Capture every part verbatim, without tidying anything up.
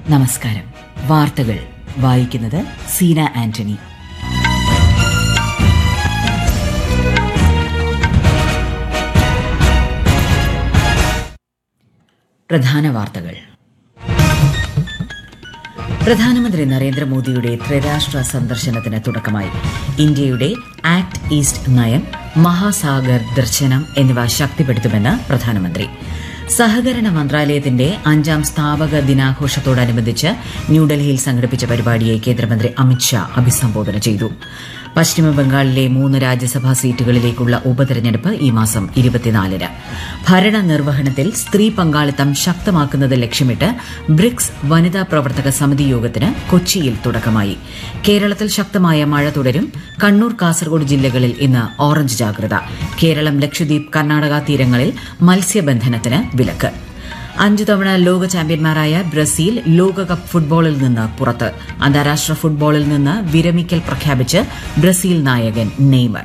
നമസ്കാരം. വാർത്തകൾ വായിക്കുന്നത് സീന ആന്റണി. പ്രധാന വാർത്തകൾ. പ്രധാനമന്ത്രി നരേന്ദ്രമോദിയുടെ ത്രിരാഷ്ട്ര സന്ദർശനത്തിന് തുടക്കമായി. ഇന്ത്യയുടെ ആക്ട് ഈസ്റ്റ് നയം, മഹാസാഗർ ദർശനം എന്നിവ ശക്തിപ്പെടുത്തുമെന്ന് പ്രധാനമന്ത്രി. സഹകരണ മന്ത്രാലയത്തിന്റെ അഞ്ചാം സ്ഥാപക ദിനാഘോഷത്തോടനുബന്ധിച്ച് ന്യൂഡൽഹിയിൽ സംഘടിപ്പിച്ച പരിപാടിയെ കേന്ദ്രമന്ത്രി അമിത്ഷാ അഭിസംബോധന ചെയ്തു. പശ്ചിമബംഗാളിലെ മൂന്ന് രാജ്യസഭാ സീറ്റുകളിലേക്കുള്ള ഉപതെരഞ്ഞെടുപ്പ് ഈ മാസം ഇരുപത്തിനാലിന്. ഭരണനിർവഹണത്തിൽ സ്ത്രീ പങ്കാളിത്തം ശക്തമാക്കുന്നത് ലക്ഷ്യമിട്ട് ബ്രിക്സ് വനിതാ പ്രവർത്തക സമിതി യോഗത്തിന് കൊച്ചിയിൽ തുടക്കമായി. കേരളത്തിൽ ശക്തമായ മഴ തുടരും. കണ്ണൂർ, കാസർഗോഡ് ജില്ലകളിൽ ഇന്ന് ഓറഞ്ച് ജാഗ്രത. കേരളം, ലക്ഷദ്വീപ്, കർണാടക തീരങ്ങളിൽ മത്സ്യബന്ധനത്തിന് വിലക്ക്. അഞ്ചു തവണ ലോക ചാമ്പ്യന്മാരായ ബ്രസീൽ ലോകകപ്പ് ഫുട്ബോളിൽ നിന്ന് പുറത്ത്. അന്താരാഷ്ട്ര ഫുട്ബോളിൽ നിന്ന് വിരമിക്കൽ പ്രഖ്യാപിച്ച് ബ്രസീൽ നായകൻ നെയ്മർ.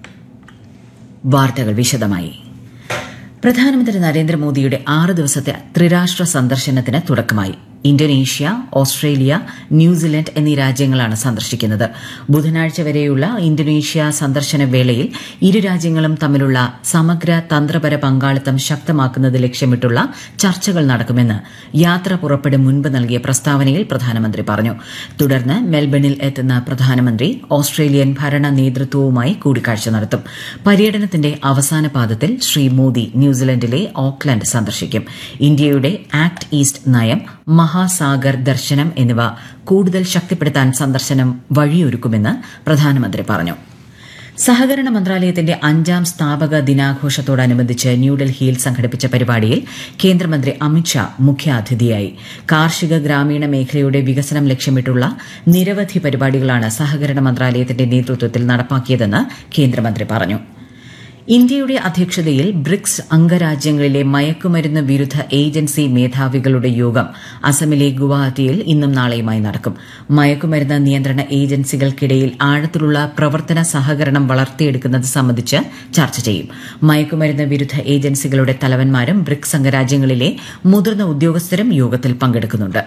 വാർത്തകൾ വിശദമായി. പ്രധാനമന്ത്രി നരേന്ദ്രമോദിയുടെ ആറ് ദിവസത്തെ ത്രിരാഷ്ട്ര സന്ദർശനത്തിന് തുടക്കമായി. ഇന്തോനേഷ്യ, ഓസ്ട്രേലിയ, ന്യൂസിലൻഡ് എന്നീ രാജ്യങ്ങളാണ് സന്ദർശിക്കുന്നത്. ബുധനാഴ്ച വരെയുള്ള ഇന്തോനേഷ്യ സന്ദർശന വേളയിൽ ഇരു രാജ്യങ്ങളും തമ്മിലുള്ള സമഗ്ര തന്ത്രപര പങ്കാളിത്തം ശക്തമാക്കുന്നത് ലക്ഷ്യമിട്ടുള്ള ചർച്ചകൾ നടക്കുമെന്ന് യാത്ര പുറപ്പെടും മുൻപ് നൽകിയ പ്രസ്താവനയിൽ പ്രധാനമന്ത്രി പറഞ്ഞു. തുടർന്ന് മെൽബണിൽ എത്തുന്ന പ്രധാനമന്ത്രി ഓസ്ട്രേലിയൻ ഭരണ നേതൃത്വവുമായി കൂടിക്കാഴ്ച നടത്തും. പര്യടനത്തിന്റെ അവസാന പാദത്തിൽ ശ്രീ മോദി ന്യൂസിലൻഡിലെ ഓക്ലൻഡ് സന്ദർശിക്കും. ഇന്ത്യയുടെ ആക്ട് ഈസ്റ്റ് നയം, മഹാസാഗർ ദർശനം എന്നിവ കൂടുതൽ ശക്തിപ്പെടുത്താൻ സന്ദർശനം വഴിയൊരുക്കുമെന്ന് പ്രധാനമന്ത്രി പറഞ്ഞു. സഹകരണ മന്ത്രാലയത്തിന്റെ അഞ്ചാം സ്ഥാപക ദിനാഘോഷത്തോടനുബന്ധിച്ച് ന്യൂഡൽഹിയിൽ സംഘടിപ്പിച്ച പരിപാടിയിൽ കേന്ദ്രമന്ത്രി അമിത്ഷാ മുഖ്യാതിഥിയായി. കാർഷിക ഗ്രാമീണ മേഖലയുടെ വികസനം ലക്ഷ്യമിട്ടുള്ള നിരവധി പരിപാടികളാണ് സഹകരണ മന്ത്രാലയത്തിന്റെ നേതൃത്വത്തിൽ നടപ്പാക്കിയതെന്ന് കേന്ദ്രമന്ത്രി പറഞ്ഞു. ഇന്ത്യയുടെ അധ്യക്ഷതയിൽ ബ്രിക്സ് അംഗരാജ്യങ്ങളിലെ മയക്കുമരുന്ന് വിരുദ്ധ ഏജൻസി മേധാവികളുടെ യോഗം അസമിലെ ഗുവാഹത്തിയിൽ ഇന്നും നാളെയുമായി നടക്കും. മയക്കുമരുന്ന് നിയന്ത്രണ ഏജൻസികൾക്കിടയിൽ ആഴത്തിലുള്ള പ്രവർത്തന സഹകരണം വളർത്തിയെടുക്കുന്നത് സംബന്ധിച്ച് ചർച്ച ചെയ്യും. മയക്കുമരുന്ന് വിരുദ്ധ ഏജൻസികളുടെ തലവന്മാരും ബ്രിക്സ് അംഗരാജ്യങ്ങളിലെ മുതിർന്ന ഉദ്യോഗസ്ഥരും യോഗത്തിൽ പങ്കെടുക്കുന്നുണ്ട്.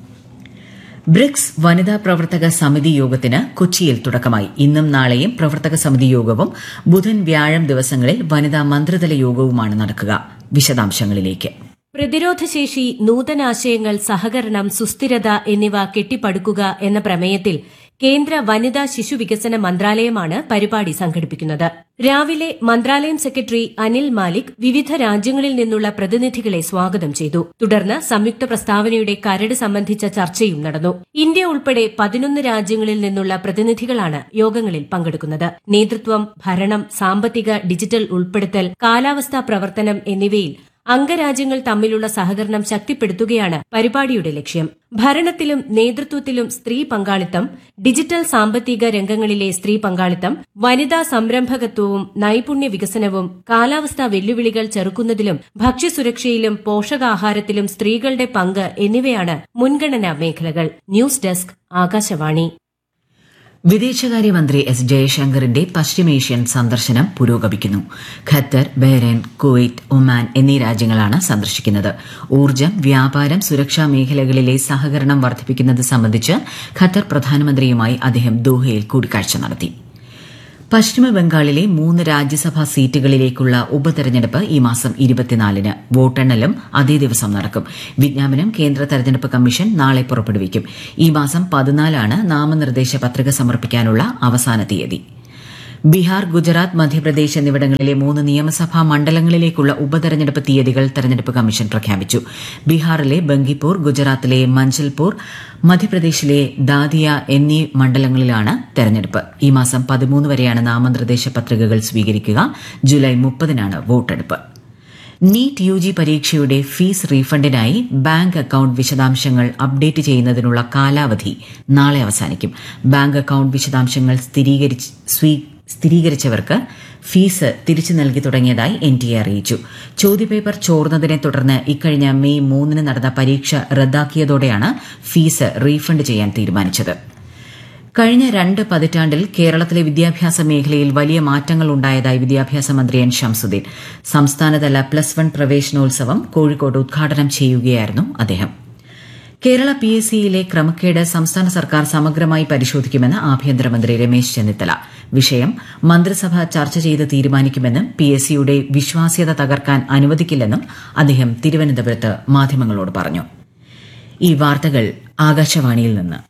ബ്രിക്സ് വനിതാ പ്രവർത്തക സമിതി യോഗത്തിന് കൊച്ചിയിൽ തുടക്കമായി. ഇന്നും നാളെയും പ്രവർത്തക സമിതി യോഗവും ബുധൻ, വ്യാഴം ദിവസങ്ങളിൽ വനിതാ മന്ത്രിതല യോഗവുമാണ് നടക്കുക. വിശദാംശങ്ങളിലേക്ക്. പ്രതിരോധശേഷി, നൂതനാശയങ്ങൾ, സഹകരണം, സുസ്ഥിരത എന്നിവ കെട്ടിപ്പടുക്കുക എന്ന പ്രമേയത്തിൽ കേന്ദ്ര വനിതാ ശിശു വികസന മന്ത്രാലയമാണ് പരിപാടി സംഘടിപ്പിക്കുന്നത്. രാവിലെ മന്ത്രാലയം സെക്രട്ടറി അനിൽ മാലിക് വിവിധ രാജ്യങ്ങളിൽ നിന്നുള്ള പ്രതിനിധികളെ സ്വാഗതം ചെയ്തു. തുടർന്ന് സംയുക്ത പ്രസ്താവനയുടെ കരട് സംബന്ധിച്ച ചർച്ചയും നടന്നു. ഇന്ത്യ ഉൾപ്പെടെ പതിനൊന്ന് രാജ്യങ്ങളിൽ നിന്നുള്ള പ്രതിനിധികളാണ് യോഗങ്ങളിൽ പങ്കെടുക്കുന്നത്. നേതൃത്വം, ഭരണം, സാമ്പത്തിക, ഡിജിറ്റൽ ഉൾപ്പെടുത്തൽ, കാലാവസ്ഥാ പ്രവർത്തനം എന്നിവയിൽ അംഗരാജ്യങ്ങൾ തമ്മിലുള്ള സഹകരണം ശക്തിപ്പെടുത്തുകയാണ് പരിപാടിയുടെ ലക്ഷ്യം. ഭരണത്തിലും നേതൃത്വത്തിലും സ്ത്രീ പങ്കാളിത്തം, ഡിജിറ്റൽ സാമ്പത്തിക രംഗങ്ങളിലെ സ്ത്രീ പങ്കാളിത്തം, വനിതാ സംരംഭകത്വവും നൈപുണ്യ വികസനവും, കാലാവസ്ഥാ വെല്ലുവിളികൾ ചെറുക്കുന്നതിലും ഭക്ഷ്യസുരക്ഷയിലും പോഷകാഹാരത്തിലും സ്ത്രീകളുടെ പങ്ക് എന്നിവയാണ് മുൻഗണനാ മേഖലകൾ. News desk, Akashvani. വിദേശകാര്യമന്ത്രി എസ് ജയശങ്കറിന്റെ പശ്ചിമേഷ്യൻ സന്ദർശനം പുരോഗമിക്കുന്നു. ഖത്തർ, ബഹ്റൈൻ, കുവൈറ്റ്, ഒമാൻ എന്നീ രാജ്യങ്ങളാണ് സന്ദർശിക്കുന്നത്. ഊർജ്ജം, വ്യാപാരം, സുരക്ഷാ മേഖലകളിലെ സഹകരണം വർദ്ധിപ്പിക്കുന്നത് സംബന്ധിച്ച് ഖത്തർ പ്രധാനമന്ത്രിയുമായി അദ്ദേഹം ദോഹയിൽ കൂടിക്കാഴ്ച നടത്തി. പശ്ചിമബംഗാളിലെ മൂന്ന് രാജ്യസഭാ സീറ്റുകളിലേക്കുള്ള ഉപതെരഞ്ഞെടുപ്പ് ഈ മാസം ഇരുപത്തിനാലിന്. വോട്ടെണ്ണലും അതേ ദിവസം നടക്കും. വിജ്ഞാപനം കേന്ദ്ര തെരഞ്ഞെടുപ്പ് കമ്മീഷൻ നാളെ പുറപ്പെടുവിക്കും. ഈ മാസം പതിനാലാണ് നാമനിർദ്ദേശ പത്രിക സമർപ്പിക്കാനുള്ള അവസാന തീയതി. ബീഹാർ, ഗുജറാത്ത്, മധ്യപ്രദേശ് എന്നിവിടങ്ങളിലെ മൂന്ന് നിയമസഭാ മണ്ഡലങ്ങളിലേക്കുള്ള ഉപതെരഞ്ഞെടുപ്പ് തീയതികൾ തെരഞ്ഞെടുപ്പ് കമ്മീഷൻ പ്രഖ്യാപിച്ചു. ബീഹാറിലെ ബങ്കിപ്പൂർ, ഗുജറാത്തിലെ മഞ്ചൽപൂർ, മധ്യപ്രദേശിലെ ദാതിയ എന്നീ മണ്ഡലങ്ങളിലാണ് തെരഞ്ഞെടുപ്പ്. ഈ മാസം പതിമൂന്ന് വരെയാണ് നാമനിർദ്ദേശ പത്രികകൾ സ്വീകരിക്കുക. ജൂലൈ മുപ്പതിനാണ് വോട്ടെടുപ്പ്. നീറ്റ് യു ജി പരീക്ഷയുടെ ഫീസ് റീഫണ്ടിനായി ബാങ്ക് അക്കൌണ്ട് വിശദാംശങ്ങൾ അപ്ഡേറ്റ് ചെയ്യുന്നതിനുള്ള കാലാവധി നാളെ അവസാനിക്കും. ബാങ്ക് അക്കൌണ്ട് വിശദാംശങ്ങൾ സ്ഥിരീകരിച്ചവർക്ക് ഫീസ് തിരിച്ചു നൽകി തുടങ്ങിയതായി എൻ ടി എ അറിയിച്ചു. ചോദ്യപേപ്പർ ചോർന്നതിനെ തുടർന്ന് ഇക്കഴിഞ്ഞ മെയ് മൂന്നിന് നടന്ന പരീക്ഷ റദ്ദാക്കിയതോടെയാണ് ഫീസ് റീഫണ്ട് ചെയ്യാൻ തീരുമാനിച്ചത്. കഴിഞ്ഞ രണ്ട് പതിറ്റാണ്ടിൽ കേരളത്തിലെ വിദ്യാഭ്യാസ മേഖലയിൽ വലിയ മാറ്റങ്ങൾ ഉണ്ടായതായി വിദ്യാഭ്യാസ മന്ത്രി എൻ ശംസുദ്ദീൻ. സംസ്ഥാനതല പ്ലസ് വൺ പ്രവേശനോത്സവം കോഴിക്കോട് ഉദ്ഘാടനം ചെയ്യുകയായിരുന്നു അദ്ദേഹം. കേരള പി എസ് സിയിലെ ക്രമക്കേട് സംസ്ഥാന സർക്കാർ സമഗ്രമായി പരിശോധിക്കുമെന്ന് ആഭ്യന്തരമന്ത്രി രമേശ് ചെന്നിത്തല. വിഷയം മന്ത്രിസഭ ചർച്ച ചെയ്ത് തീരുമാനിക്കുമെന്നും പി എസ് സിയുടെ വിശ്വാസ്യത തകർക്കാൻ അനുവദിക്കില്ലെന്നും അദ്ദേഹം തിരുവനന്തപുരത്ത് മാധ്യമങ്ങളോട് പറഞ്ഞു. ഈ വാർത്തകൾ ആകാശവാണിയിൽ നിന്ന്.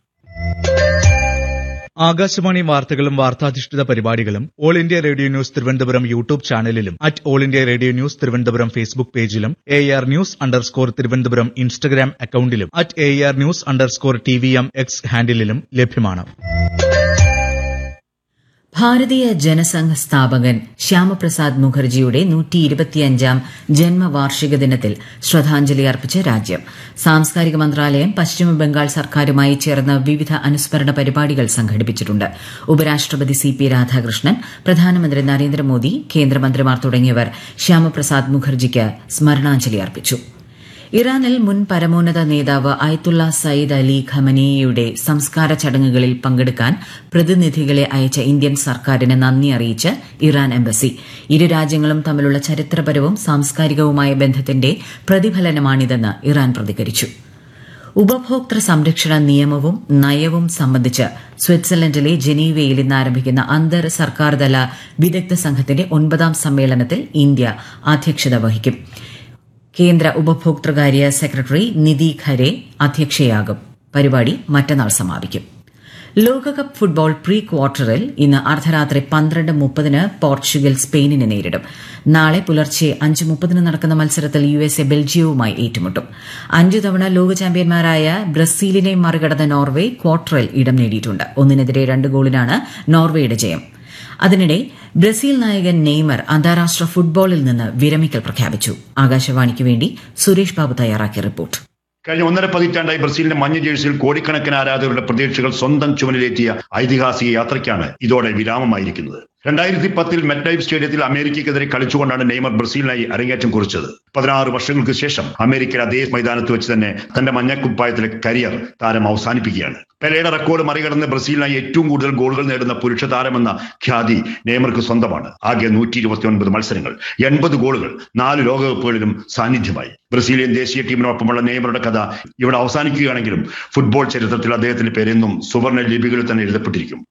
ആകാശവാണി വാർത്തകളും വാർത്താധിഷ്ഠിത പരിപാടികളും all India radio news Thiruvananthapuram YouTube ചാനലിലും at all India radio news Thiruvananthapuram Facebook പേജിലും A R news underscore Thiruvananthapuram Instagram അക്കൌണ്ടിലും at A R news underscore T V M X ഹാൻഡിലും ലഭ്യമാണ്. ഭാരതീയ ജനസംഘ് സ്ഥാപകൻ ശ്യാമപ്രസാദ് മുഖർജിയുടെ നൂറ്റി ഇരുപത്തിയഞ്ചാം ജന്മവാർഷിക ദിനത്തിൽ ശ്രദ്ധാഞ്ജലി അർപ്പിച്ച് രാജ്യം. സാംസ്കാരിക മന്ത്രാലയം പശ്ചിമബംഗാൾ സർക്കാരുമായി ചേർന്ന് വിവിധ അനുസ്മരണ പരിപാടികൾ സംഘടിപ്പിച്ചിട്ടുണ്ട്. ഉപരാഷ്ട്രപതി സി പി രാധാകൃഷ്ണൻ, പ്രധാനമന്ത്രി നരേന്ദ്രമോദി, കേന്ദ്രമന്ത്രിമാർ തുടങ്ങിയവർ ശ്യാമപ്രസാദ് മുഖർജിക്ക് സ്മരണാഞ്ജലി അർപ്പിച്ചു. ഇറാനിൽ മുൻ പരമോന്നത നേതാവ് അയത്തുള്ള സയ്യിദ് അലി ഖമനേയിയുടെ സംസ്കാര ചടങ്ങുകളിൽ പങ്കെടുക്കാൻ പ്രതിനിധികളെ അയച്ച ഇന്ത്യൻ സർക്കാരിന് നന്ദി അറിയിച്ച് ഇറാൻ എംബസി. ഇരു രാജ്യങ്ങളും തമ്മിലുള്ള ചരിത്രപരവും സാംസ്കാരികവുമായ ബന്ധത്തിന്റെ പ്രതിഫലനമാണിതെന്ന് ഇറാൻ പ്രതികരിച്ചു. ഉപഭോക്തൃ സംരക്ഷണ നിയമവും നയവും സംബന്ധിച്ച് സ്വിറ്റ്സർലൻഡിലെ ജനീവയിൽ ഇന്ന് ആരംഭിക്കുന്ന അന്തർ സർക്കാർതല വിദഗ്ധ സംഘത്തിന്റെ ഒൻപതാം സമ്മേളനത്തിൽ ഇന്ത്യ അധ്യക്ഷത വഹിക്കും. കേന്ദ്ര ഉപഭോക്തൃകാര്യ സെക്രട്ടറി നിധി ഖരെ അധ്യക്ഷയാകും. പരിപാടി മറ്റന്നാൾ സമാപിക്കും. ലോകകപ്പ് ഫുട്ബോൾ പ്രീ ക്വാർട്ടറിൽ ഇന്ന് അർദ്ധരാത്രി പന്ത്രണ്ട് മുപ്പതിന് പോർച്ചുഗൽ സ്പെയിനിനെ നേരിടും. നാളെ പുലർച്ചെ അഞ്ച് മുപ്പതിന് നടക്കുന്ന മത്സരത്തിൽ യു എസ് എ ബെൽജിയവുമായി ഏറ്റുമുട്ടും. അഞ്ചു തവണ ലോക ചാമ്പ്യന്മാരായ ബ്രസീലിനെ മറികടന്ന നോർവെ ക്വാർട്ടറിൽ ഇടം നേടിയിട്ടുണ്ട്. ഒന്നിനെതിരെ രണ്ട് ഗോളിനാണ് നോർവേയുടെ ജയം. അതിനിടെ ബ്രസീൽ നായകൻ നെയ്മർ അന്താരാഷ്ട്ര ഫുട്ബോളിൽ നിന്ന് വിരമിക്കൽ പ്രഖ്യാപിച്ചു. ആകാശവാണിക്ക് വേണ്ടി സുരേഷ് ബാബു തയ്യാറാക്കിയ റിപ്പോർട്ട്. കഴിഞ്ഞ ഒന്നര പതിറ്റാണ്ടായി ബ്രസീലിന്റെ മഞ്ഞ ജേഴ്സിയിൽ കോടിക്കണക്കിന് ആരാധകരുടെ പ്രതീക്ഷകൾ സ്വന്തം ചുമലിലേറ്റിയ ഐതിഹാസിക യാത്രയ്ക്കാണ് ഇതോടെ വിരാമമായിരിക്കുന്നത്. രണ്ടായിരത്തി പത്തിൽ മെറ്റ്ലൈഫ് സ്റ്റേഡിയത്തിൽ അമേരിക്കയ്ക്കെതിരെ കളിച്ചുകൊണ്ടാണ് നെയ്മർ ബ്രസീലിനായി അരങ്ങേറ്റം കുറിച്ചത്. പതിനാറ് വർഷങ്ങൾക്ക് ശേഷം അമേരിക്കയിൽ അതേ മൈതാനത്ത് വെച്ച് തന്നെ തന്റെ മഞ്ഞക്കുപ്പായത്തിലെ കരിയർ താരം അവസാനിപ്പിക്കുകയാണ്. പെലെയുടെ റെക്കോർഡ് മറികടന്ന് ബ്രസീലിനായി ഏറ്റവും കൂടുതൽ ഗോളുകൾ നേടുന്ന പുരുഷ താരമെന്ന ഖ്യാതി നെയ്മർക്ക് സ്വന്തമാണ്. ആകെ നൂറ്റി ഇരുപത്തി ഒൻപത് മത്സരങ്ങൾ, എൺപത് ഗോളുകൾ, നാല് ലോകകപ്പുകളിലും സാന്നിധ്യമായി. ബ്രസീലിയൻ ദേശീയ ടീമിനൊപ്പമുള്ള നെയ്മറുടെ കഥ ഇവിടെ അവസാനിക്കുകയാണെങ്കിലും ഫുട്ബോൾ ചരിത്രത്തിൽ അദ്ദേഹത്തിന്റെ പേരെന്നും സുവർണ്ണ ലിപികളിൽ തന്നെ എഴുതപ്പെട്ടിരിക്കും.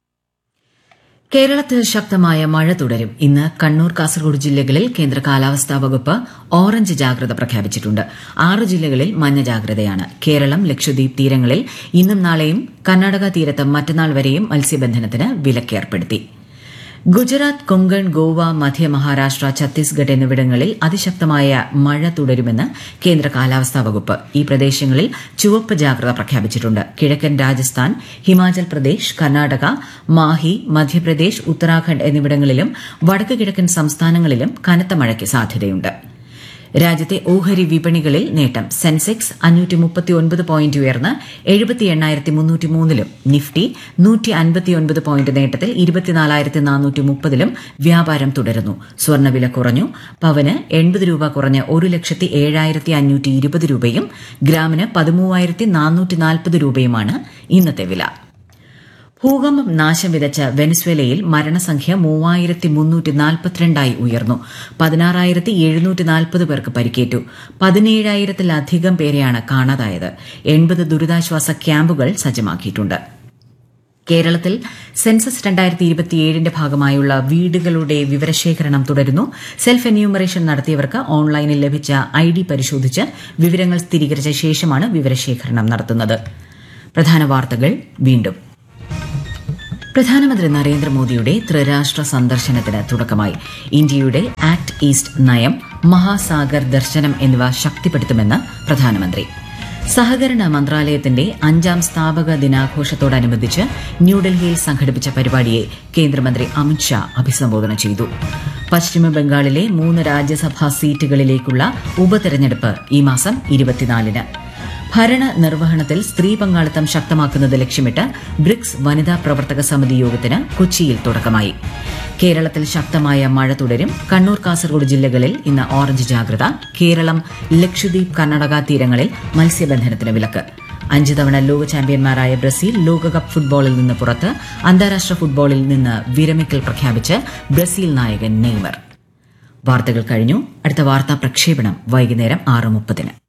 കേരളത്തിൽ ശക്തമായ മഴ തുടരും. ഇന്ന് കണ്ണൂർ, കാസർഗോഡ് ജില്ലകളിൽ കേന്ദ്ര കാലാവസ്ഥാ വകുപ്പ് ഓറഞ്ച് ജാഗ്രത പ്രഖ്യാപിച്ചിട്ടുണ്ട്. ആറ് ജില്ലകളിൽ മഞ്ഞ ജാഗ്രതയാണ്. കേരളം, ലക്ഷദ്വീപ് തീരങ്ങളിൽ ഇന്നും നാളെയും, കർണാടക തീരത്ത് മറ്റന്നാൾ വരെയും മത്സ്യബന്ധനത്തിന് വിലക്കേർപ്പെടുത്തി. ഗുജറാത്ത്, കൊങ്കൺ, ഗോവ, മധ്യ മഹാരാഷ്ട്ര, ഛത്തീസ്ഗഡ് എന്നിവിടങ്ങളിൽ അതിശക്തമായ മഴ തുടരുമെന്ന് കേന്ദ്ര കാലാവസ്ഥാ വകുപ്പ്. ഈ പ്രദേശങ്ങളിൽ ചുവപ്പ് ജാഗ്രത പ്രഖ്യാപിച്ചിട്ടുണ്ട്. കിഴക്കൻ രാജസ്ഥാൻ, ഹിമാചൽ പ്രദേശ്, കർണാടക, മാഹി, മധ്യപ്രദേശ്, ഉത്തരാഖണ്ഡ് എന്നിവിടങ്ങളിലും വടക്ക് കിഴക്കൻ സംസ്ഥാനങ്ങളിലും കനത്ത മഴയ്ക്ക് സാധ്യതയുണ്ട്. രാജ്യത്തെ ഓഹരി വിപണികളിൽ നേട്ടം. സെൻസെക്സ് അഞ്ഞൂറ്റി മുപ്പത്തിയൊൻപത് പോയിന്റ് ഉയർന്ന് എഴുപത്തി എണ്ണായിരത്തി മുന്നൂറ്റി മൂന്നിലും നിഫ്റ്റി നൂറ്റി അൻപത്തിയൊൻപത് പോയിന്റ് നേട്ടത്തിൽ ഇരുപത്തിനാലായിരത്തി നാനൂറ്റി മുപ്പതിലും വ്യാപാരം തുടരുന്നു. സ്വർണ്ണവില കുറഞ്ഞു. പവന് എൺപത് രൂപ കുറഞ്ഞ് ഒരു ലക്ഷത്തി ഏഴായിരത്തി അഞ്ഞൂറ്റി ഇരുപത് രൂപയും ഗ്രാമിന് പതിമൂവായിരത്തി നാനൂറ്റി നാൽപ്പത് രൂപയുമാണ് ഇന്നത്തെ വില. ഭൂകമ്പം നാശം വിതച്ച വെനസ്വേലയിൽ മരണസംഖ്യ മൂവായിരത്തി മുന്നൂറ്റി നാൽപ്പത്തിരണ്ടായി ഉയർന്നു. പതിനാറായിരത്തി എഴുന്നൂറ്റി നാൽപ്പത് പേർക്ക് പരിക്കേറ്റു. പതിനേഴായിരത്തിലധികം പേരെയാണ് കാണാതായത്. എൺപത് ദുരിതാശ്വാസ ക്യാമ്പുകൾ സജ്ജമാക്കിയിട്ടുണ്ട്. കേരളത്തിൽ സെൻസസ് രണ്ടായിരത്തി ഇരുപത്തിയേഴിന്റെ ഭാഗമായുള്ള വീടുകളുടെ വിവരശേഖരണം തുടരുന്നു. സെൽഫ് എന്യൂമറേഷൻ നടത്തിയവർക്ക് ഓൺലൈനിൽ ലഭിച്ച ഐ ഡി പരിശോധിച്ച് വിവരങ്ങൾ സ്ഥിരീകരിച്ച ശേഷമാണ് വിവരശേഖരണം നടത്തുന്നത്. പ്രധാന വാർത്തകൾ വീണ്ടും. പ്രധാനമന്ത്രി നരേന്ദ്രമോദിയുടെ ത്രിരാഷ്ട്ര സന്ദർശനത്തിന് തുടക്കമായി. ഇന്ത്യയുടെ ആക്ട് ഈസ്റ്റ് നയം, മഹാസാഗർ ദർശനം എന്നിവ ശക്തിപ്പെടുത്തുമെന്ന് പ്രധാനമന്ത്രി. സഹകരണ മന്ത്രാലയത്തിന്റെ അഞ്ചാം സ്ഥാപക ദിനാഘോഷത്തോടനുബന്ധിച്ച് ന്യൂഡൽഹിയിൽ സംഘടിപ്പിച്ച പരിപാടിയെ കേന്ദ്രമന്ത്രി അമിത്ഷാ അഭിസംബോധന ചെയ്തു. പശ്ചിമബംഗാളിലെ മൂന്ന് രാജ്യസഭാ സീറ്റുകളിലേക്കുള്ള ഉപതെരഞ്ഞെടുപ്പ് ഈ മാസം ഇരുപത്തിനാലിന്. ഭരണ നിർവഹണത്തിൽ സ്ത്രീ പങ്കാളിത്തം ശക്തമാക്കുന്നത് ലക്ഷ്യമിട്ട് ബ്രിക്സ് വനിതാ പ്രവർത്തക സമിതി യോഗത്തിന് കൊച്ചിയിൽ തുടക്കമായി. കേരളത്തിൽ ശക്തമായ മഴ തുടരും. കണ്ണൂർ, കാസർഗോഡ് ജില്ലകളിൽ ഇന്ന് ഓറഞ്ച് ജാഗ്രത. കേരളം, ലക്ഷദ്വീപ്, കർണാടക തീരങ്ങളിൽ മത്സ്യബന്ധനത്തിന് വിലക്ക്. അഞ്ച് തവണ ലോക ചാമ്പ്യന്മാരായ ബ്രസീൽ ലോകകപ്പ് ഫുട്ബോളിൽ നിന്ന് പുറത്ത്. അന്താരാഷ്ട്ര ഫുട്ബോളിൽ നിന്ന് വിരമിക്കൽ പ്രഖ്യാപിച്ച് ബ്രസീൽ നായകൻ നെയ്മർ. വാർത്തകൾ കഴിഞ്ഞു. അടുത്ത വാർത്താ പ്രക്ഷേപണം വൈകുന്നേരം ആറ് മുപ്പതിന്.